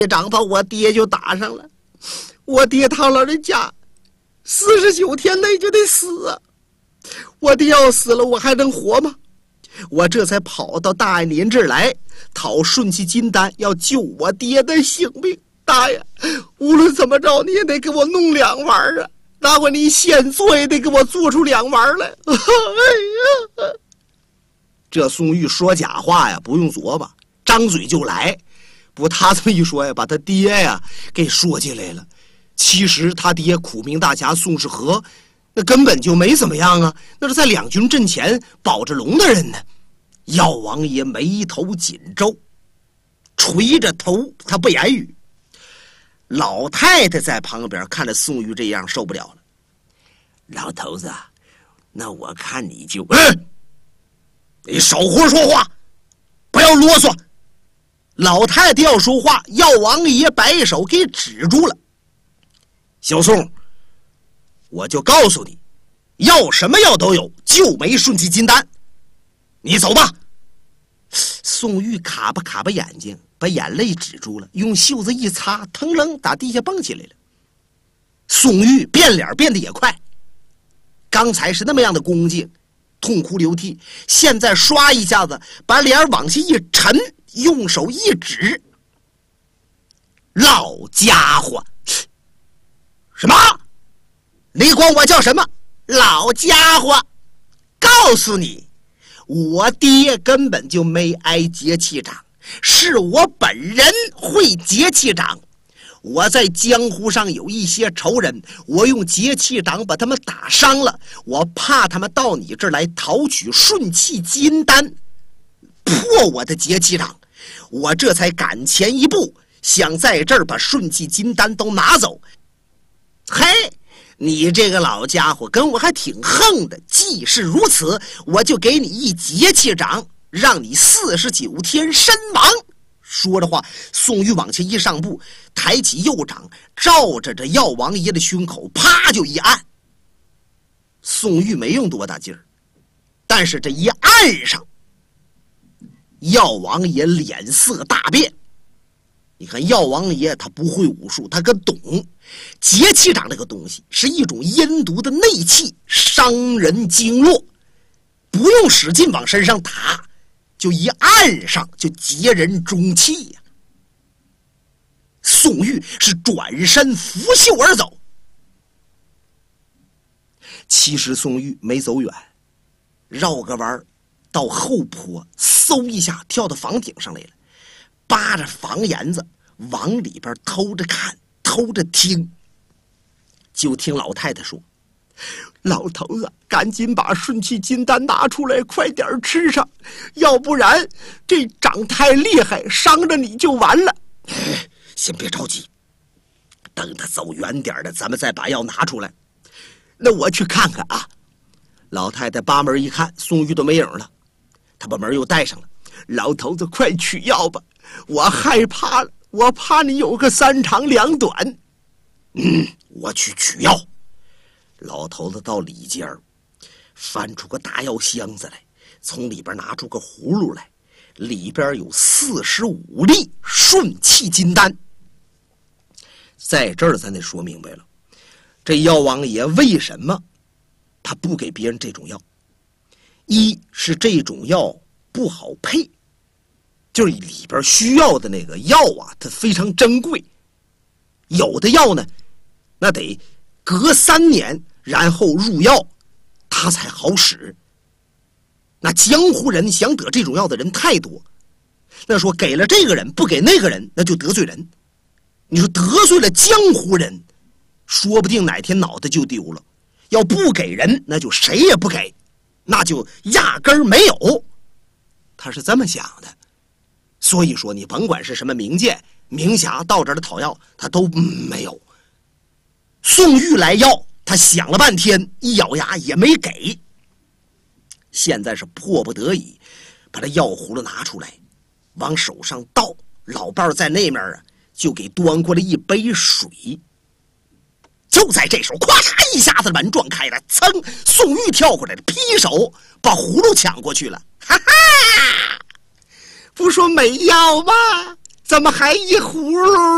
掌把我爹就打上了。我爹他老人家49天内就得死啊！我爹要死了，我还能活吗？我这才跑到大爱您这儿来讨顺气金丹，要救我爹的性命。大爷，无论怎么着，你也得给我弄2丸啊！那回你现做也得给我做出2丸来。哎呀，这宋玉说假话呀，不用琢磨，张嘴就来。不过他这么一说呀，把他爹呀给说起来了。其实他爹苦命大侠宋世和，那根本就没怎么样啊，那是在两军阵前保着龙的人呢。药王爷眉头紧皱，垂着头，他不言语。老太太在旁边看着宋玉这样，受不了了。老头子，那我看你就你少胡说话，不要啰嗦。老太太要说话，药王爷摆手给止住了。小宋，我就告诉你，要什么药都有，就没顺气金丹。你走吧。宋玉卡巴眼睛，把眼泪止住了，用袖子一擦，腾楞打地下蹦起来了。宋玉变脸变得也快，刚才是那么样的恭敬，痛哭流涕，现在刷一下子把脸往下一沉，用手一指。老家伙，什么？你管我叫什么？老家伙，告诉你，我爹根本就没挨节气掌，是我本人会节气掌。我在江湖上有一些仇人，我用节气掌把他们打伤了，我怕他们到你这儿来讨取顺气金丹，破我的节气掌，我这才赶前一步，想在这儿把顺气金丹都拿走。嘿，你这个老家伙跟我还挺横的，既是如此，我就给你一节气掌，让你49天身亡。说着话，宋玉往前一上步，抬起右掌，照着这药王爷的胸口啪就一按。宋玉没用多大劲儿，但是这一按上，药王爷脸色大变。你看药王爷他不会武术，他可懂节气掌这个东西是一种阴毒的内气，伤人经络，不用使劲往身上打，就一按上就截人中气呀。宋玉是转身拂袖而走。其实宋玉没走远，绕个弯到后坡，嗖一下跳到房顶上来了，扒着房檐子往里边偷着看，偷着听。就听老太太说：“老头子，赶紧把顺气金丹拿出来，快点吃上，要不然这掌太厉害，伤着你就完了。”先别着急，等他走远点的，咱们再把药拿出来。那我去看看啊。老太太扒门一看，宋玉都没影了，她把门又带上了。老头子，快取药吧，我害怕了，我怕你有个3长2短。我去取药。老头子到里间翻出个大药箱子来，从里边拿出个葫芦来，里边有45粒顺气金丹。在这儿咱得说明白了，这药王爷为什么他不给别人这种药？一是这种药不好配，就是里边需要的那个药啊，它非常珍贵。有的药呢，那得隔3年然后入药，它才好使。那江湖人想得这种药的人太多，那说给了这个人不给那个人，那就得罪人。你说得罪了江湖人，说不定哪天脑袋就丢了。要不给人，那就谁也不给，那就压根儿没有。他是这么想的。所以说你甭管是什么名剑名侠到这儿的讨药，他都没有。宋玉来要，他想了半天，一咬牙也没给。现在是迫不得已，把这药葫芦拿出来，往手上倒。老伴儿在那面啊，就给端过来一杯水。就在这时候，咵嚓一下子门撞开了，噌，宋玉跳过来了，劈手把葫芦抢过去了。哈哈，不说没药吗？怎么还一葫芦